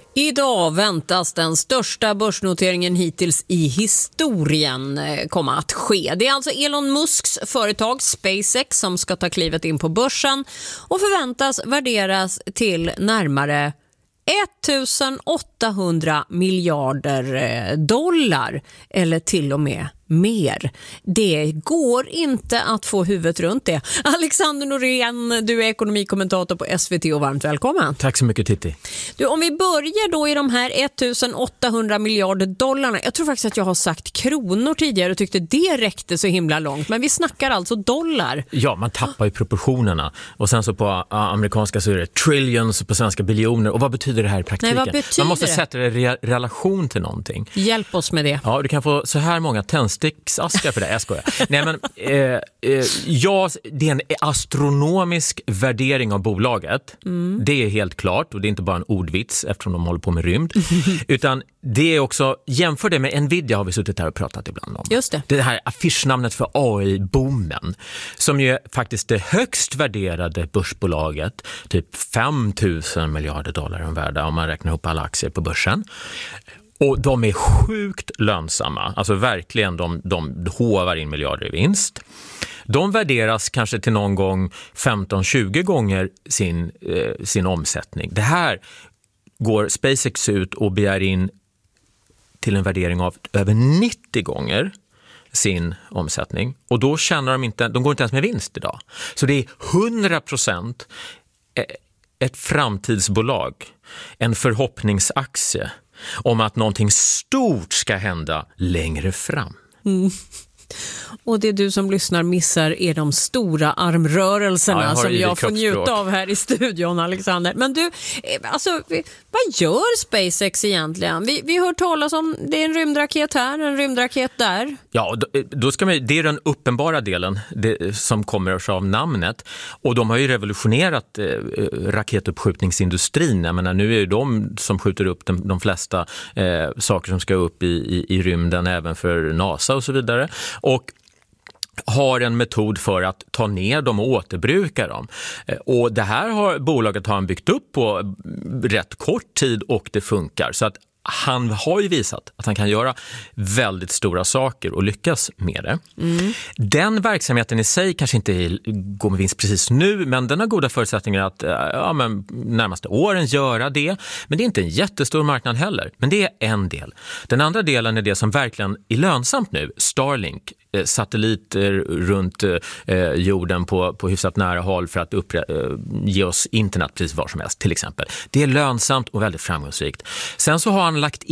Idag väntas den största börsnoteringen hittills i historien komma att ske. Det är alltså Elon Musks företag SpaceX som ska ta klivet in på börsen och förväntas värderas till närmare 1800 miljarder dollar eller till och med mer. Det går inte att få huvudet runt det. Alexander Norén, du är ekonomikommentator på SVT och varmt välkommen. Tack så mycket, Titti. Du, om vi börjar då i de här 1800 miljarder dollarna. Jag tror faktiskt att jag har sagt kronor tidigare och tyckte det räckte så himla långt. Men vi snackar alltså dollar. Ja, man tappar ju proportionerna. Och sen så på amerikanska så är det trillions, på svenska biljoner. Och vad betyder det här i praktiken? Nej, vad betyder man måste det? sätta det i relation till någonting. Hjälp oss med det. Ja, du kan få så här många tändsticksaskar för det. Jag skojar. Nej, men det är en astronomisk värdering av bolaget. Det är helt klart, och det är inte bara en ordvits eftersom de håller på med rymd. Utan det är också, jämför det med Nvidia har vi suttit här och pratat ibland om. Just det. Det här affischnamnet för AI-boomen som ju är faktiskt det högst värderade börsbolaget, typ 5 000 miljarder dollar om värda om man räknar ihop alla aktier på börsen. Och de är sjukt lönsamma, alltså verkligen de hovar in miljarder i vinst. De värderas kanske till någon gång 15-20 gånger sin omsättning. Det här går SpaceX ut och begär in till en värdering av över 90 gånger sin omsättning. Och då tjänar de går inte ens med vinst idag. Så det är 100% ett framtidsbolag, en förhoppningsaktie om att någonting stort ska hända längre fram. Och det du som lyssnar missar är de stora armrörelserna som jag får njuta av här i studion, Alexander. Men du, alltså, vad gör SpaceX egentligen? Vi hör talas om det är en rymdraket här, en rymdraket där. Ja, då ska det är den uppenbara delen som kommer av namnet. Och de har ju revolutionerat raketuppskjutningsindustrin. Jag menar, nu är det de som skjuter upp de flesta saker som ska upp i rymden, även för NASA och så vidare. Och har en metod för att ta ner dem och återbruka dem. Och det här har bolaget byggt upp på rätt kort tid och det funkar. Så att han har ju visat att han kan göra väldigt stora saker och lyckas med det. Den verksamheten i sig kanske inte går med vinst precis nu, men den har goda förutsättningar att närmaste åren göra det. Men det är inte en jättestor marknad heller. Men det är en del. Den andra delen är det som verkligen är lönsamt nu, Starlink. Satelliter runt jorden på hyfsat nära håll för att ge oss internet precis var som helst till exempel. Det är lönsamt och väldigt framgångsrikt. Sen så har han lagt